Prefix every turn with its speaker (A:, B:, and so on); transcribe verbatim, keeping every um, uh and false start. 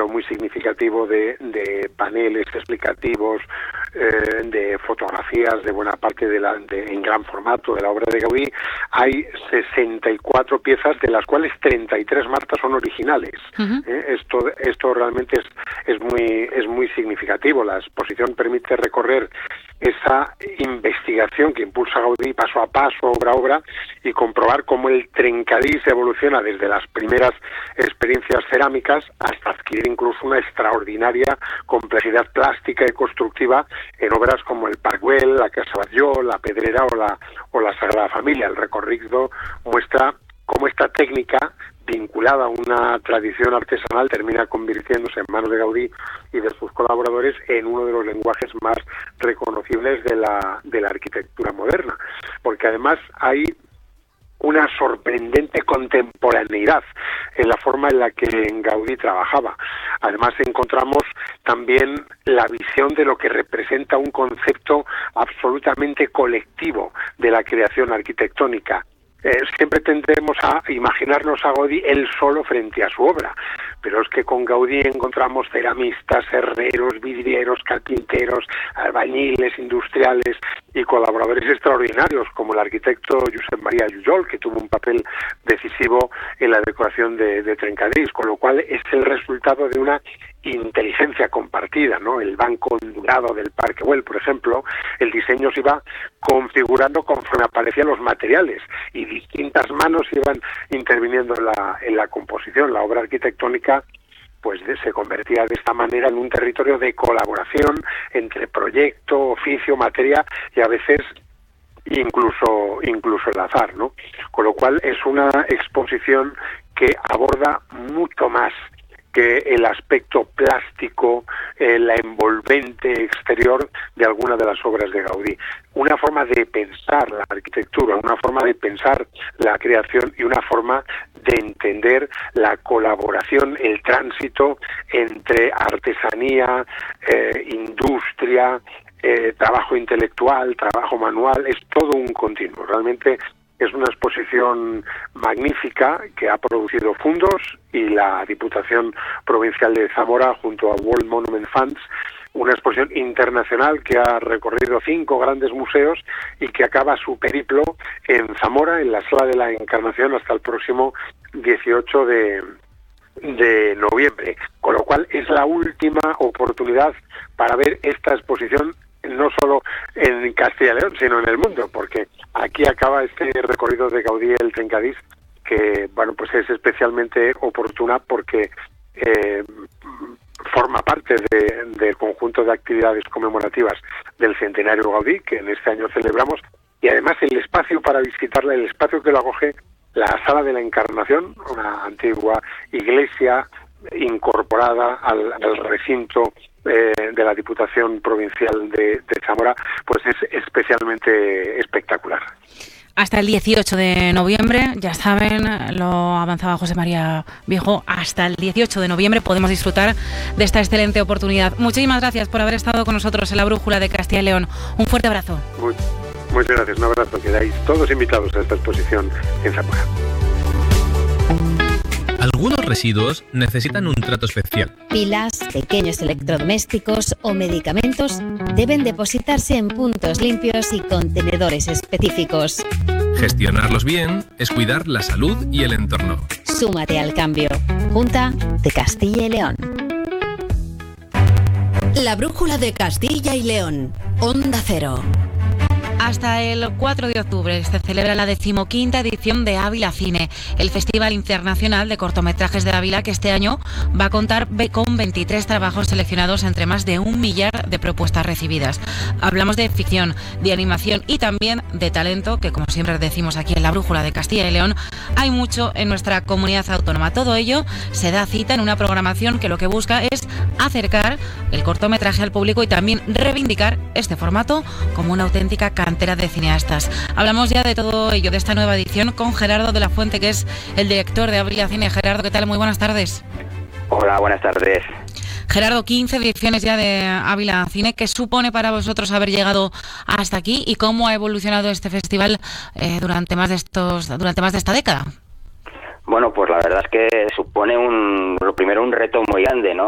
A: muy significativo de, de paneles explicativos, eh, de fotografías de buena parte de la, de, en gran formato de la obra de Gaudí. Hay sesenta y cuatro piezas, de las cuales treinta y tres, Marta, son originales. Uh-huh. ¿Eh? Esto, esto realmente es, es muy, es muy significativo. La exposición permite recorrer esa investigación que impulsa Gaudí paso a paso, obra a obra, y comprobar cómo el trencadís evoluciona desde las primeras experiencias cerámicas hasta adquirir incluso una extraordinaria complejidad plástica y constructiva en obras como el Parc Güell, la Casa Batlló, la Pedrera o la, o la Sagrada Familia. El recorrido muestra cómo esta técnica, vinculada a una tradición artesanal, termina convirtiéndose en manos de Gaudí y de sus colaboradores en uno de los lenguajes más reconocibles de la, de la arquitectura moderna, porque además hay una sorprendente contemporaneidad en la forma en la que Gaudí trabajaba. Además encontramos también la visión de lo que representa un concepto absolutamente colectivo de la creación arquitectónica. Eh, siempre tendremos a imaginarnos a Gaudí él solo frente a su obra, pero es que con Gaudí encontramos ceramistas, herreros, vidrieros, carpinteros, albañiles, industriales y colaboradores extraordinarios como el arquitecto Josep Maria Jujol, que tuvo un papel decisivo en la decoración de, de Trencadís, con lo cual es el resultado de una inteligencia compartida, ¿no? El banco ondulado del Parque Güell, por ejemplo, el diseño se iba configurando conforme aparecían los materiales y distintas manos iban interviniendo en la, en la composición. La obra arquitectónica pues de, se convertía de esta manera en un territorio de colaboración entre proyecto, oficio, materia y a veces incluso incluso el azar, ¿no? Con lo cual es una exposición que aborda mucho más que el aspecto plástico, eh, la envolvente exterior de alguna de las obras de Gaudí. Una forma de pensar la arquitectura, una forma de pensar la creación y una forma de entender la colaboración, el tránsito entre artesanía, eh, industria, eh, trabajo intelectual, trabajo manual. Es todo un continuo. Realmente es una exposición magnífica que ha producido fondos y la Diputación Provincial de Zamora junto a World Monument Funds, una exposición internacional que ha recorrido cinco grandes museos y que acaba su periplo en Zamora, en la Sala de la Encarnación, hasta el próximo dieciocho de noviembre. Con lo cual es la última oportunidad para ver esta exposición no solo en Castilla y León, sino en el mundo, porque aquí acaba este recorrido de Gaudí el Trencadís, que bueno, pues es especialmente oportuna porque eh, forma parte de, del conjunto de actividades conmemorativas del centenario Gaudí, que en este año celebramos, y además el espacio para visitarla, el espacio que lo acoge, la Sala de la Encarnación, una antigua iglesia incorporada al, al recinto eh, de la Diputación Provincial de, de Zamora, pues es especialmente espectacular.
B: Hasta el dieciocho de noviembre, ya saben, lo avanzaba José María Viejo, hasta el dieciocho de noviembre podemos disfrutar de esta excelente oportunidad. Muchísimas gracias por haber estado con nosotros en la Brújula de Castilla y León. Un fuerte abrazo.
A: Muy, muchas gracias, un abrazo. Quedáis todos invitados a esta exposición en Zamora.
C: Algunos residuos necesitan un trato especial.
D: Pilas, pequeños electrodomésticos o medicamentos deben depositarse en puntos limpios y contenedores específicos.
C: Gestionarlos bien es cuidar la salud y el entorno.
D: Súmate al cambio. Junta de Castilla y León.
E: La Brújula de Castilla y León. Onda Cero.
B: Hasta el cuatro de octubre se celebra la decimoquinta edición de Ávila Cine, el Festival Internacional de Cortometrajes de Ávila, que este año va a contar con veintitrés trabajos seleccionados entre más de un millar de propuestas recibidas. Hablamos de ficción, de animación y también de talento, que como siempre decimos aquí en la Brújula de Castilla y León, hay mucho en nuestra comunidad autónoma. Todo ello se da cita en una programación que lo que busca es acercar el cortometraje al público y también reivindicar este formato como una auténtica cantera de cineastas. Hablamos ya de todo ello, de esta nueva edición, con Gerardo de la Fuente, que es el director de Ávila Cine. Gerardo, ¿qué tal? Muy buenas tardes.
F: Hola, buenas tardes.
B: Gerardo, quince ediciones ya de Ávila Cine. ¿Qué supone para vosotros haber llegado hasta aquí y cómo ha evolucionado este festival eh, durante más de estos durante más de esta década?
F: Bueno, pues la verdad es que supone un, lo primero un reto muy grande, ¿no?